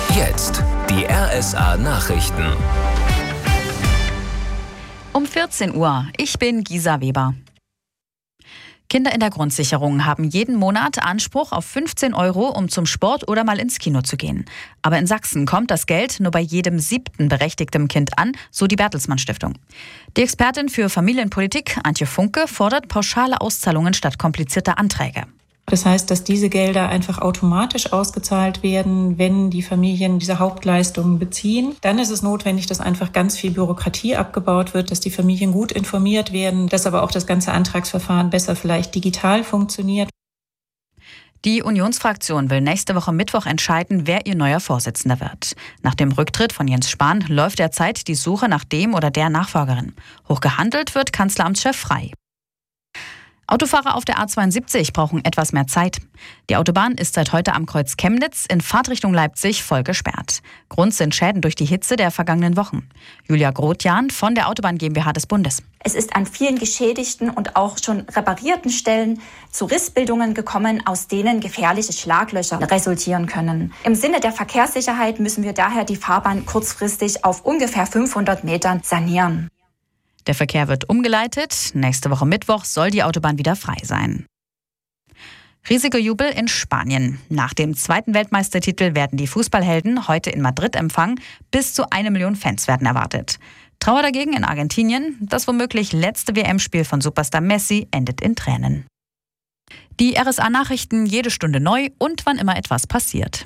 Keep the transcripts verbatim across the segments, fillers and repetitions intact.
Jetzt die R S A-Nachrichten. Um vierzehn Uhr. Ich bin Gisa Weber. Kinder in der Grundsicherung haben jeden Monat Anspruch auf fünfzehn Euro, um zum Sport oder mal ins Kino zu gehen. Aber in Sachsen kommt das Geld nur bei jedem siebten berechtigten Kind an, so die Bertelsmann Stiftung. Die Expertin für Familienpolitik, Antje Funke, fordert pauschale Auszahlungen statt komplizierter Anträge. Das heißt, dass diese Gelder einfach automatisch ausgezahlt werden, wenn die Familien diese Hauptleistungen beziehen. Dann ist es notwendig, dass einfach ganz viel Bürokratie abgebaut wird, dass die Familien gut informiert werden, dass aber auch das ganze Antragsverfahren besser vielleicht digital funktioniert. Die Unionsfraktion will nächste Woche Mittwoch entscheiden, wer ihr neuer Vorsitzender wird. Nach dem Rücktritt von Jens Spahn läuft derzeit die Suche nach dem oder der Nachfolgerin. Hochgehandelt wird Kanzleramtschef Frey. Autofahrer auf der A zweiundsiebzig brauchen etwas mehr Zeit. Die Autobahn ist seit heute am Kreuz Chemnitz in Fahrtrichtung Leipzig voll gesperrt. Grund sind Schäden durch die Hitze der vergangenen Wochen. Julia Grotjan von der Autobahn GmbH des Bundes. Es ist an vielen geschädigten und auch schon reparierten Stellen zu Rissbildungen gekommen, aus denen gefährliche Schlaglöcher resultieren können. Im Sinne der Verkehrssicherheit müssen wir daher die Fahrbahn kurzfristig auf ungefähr fünfhundert Metern sanieren. Der Verkehr wird umgeleitet. Nächste Woche Mittwoch soll die Autobahn wieder frei sein. Riesiger Jubel in Spanien. Nach dem zweiten Weltmeistertitel werden die Fußballhelden heute in Madrid empfangen. Bis zu eine Million Fans werden erwartet. Trauer dagegen in Argentinien. Das womöglich letzte W M-Spiel von Superstar Messi endet in Tränen. Die R S A-Nachrichten jede Stunde neu und wann immer etwas passiert.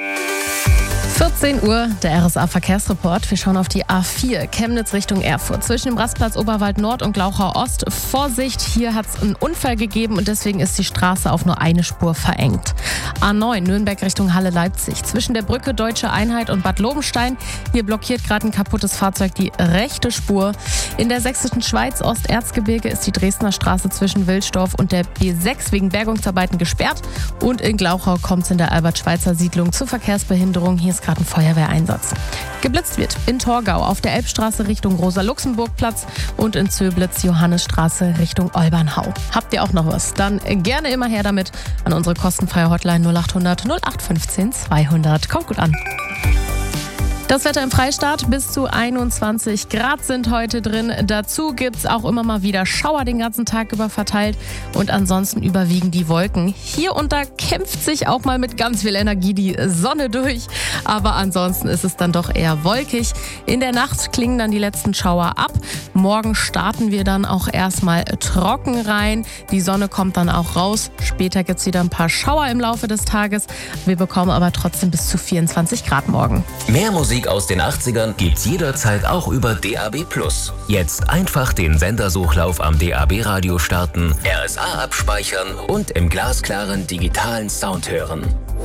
vierzehn Uhr, der R S A-Verkehrsreport. Wir schauen auf die A vier, Chemnitz Richtung Erfurt. Zwischen dem Rastplatz Oberwald Nord und Glauchau Ost. Vorsicht, hier hat es einen Unfall gegeben und deswegen ist die Straße auf nur eine Spur verengt. A neun, Nürnberg Richtung Halle Leipzig. Zwischen der Brücke Deutsche Einheit und Bad Lobenstein. Hier blockiert gerade ein kaputtes Fahrzeug die rechte Spur. In der sächsischen Schweiz, Osterzgebirge, ist die Dresdner Straße zwischen Wilsdorf und der B sechs wegen Bergungsarbeiten gesperrt. Und in Glauchau kommt es in der Albert-Schweitzer-Siedlung zu Verkehrsbehinderung. Hier ist gerade ein Feuerwehreinsatz. Geblitzt wird in Torgau auf der Elbstraße Richtung Rosa-Luxemburg-Platz und in Zöblitz Johannesstraße Richtung Olbernhau. Habt ihr auch noch was? Dann gerne immer her damit an unsere kostenfreie Hotline null acht hundert null acht fünfzehn zweihundert. Kommt gut an. Das Wetter im Freistaat, bis zu einundzwanzig Grad sind heute drin. Dazu gibt es auch immer mal wieder Schauer den ganzen Tag über verteilt und ansonsten überwiegen die Wolken. Hier und da kämpft sich auch mal mit ganz viel Energie die Sonne durch, aber ansonsten ist es dann doch eher wolkig. In der Nacht klingen dann die letzten Schauer ab. Morgen starten wir dann auch erstmal trocken rein. Die Sonne kommt dann auch raus. Später gibt es wieder ein paar Schauer im Laufe des Tages. Wir bekommen aber trotzdem bis zu vierundzwanzig Grad morgen. Mehr Musik aus den achtzigern gibt's jederzeit auch über D A B plus. Jetzt einfach den Sendersuchlauf am D A B-Radio starten, R S A abspeichern und im glasklaren digitalen Sound hören.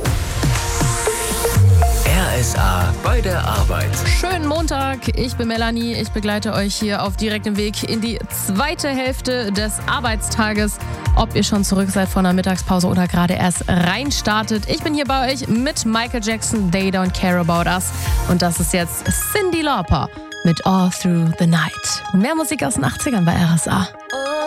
R S A bei der Arbeit. Schönen Montag, ich bin Melanie. Ich begleite euch hier auf direktem Weg in die zweite Hälfte des Arbeitstages. Ob ihr schon zurück seid von der Mittagspause oder gerade erst reinstartet. Ich bin hier bei euch mit Michael Jackson, They Don't Care About Us. Und das ist jetzt Cyndi Lauper mit All Through the Night. Mehr Musik aus den achtzigern bei R S A.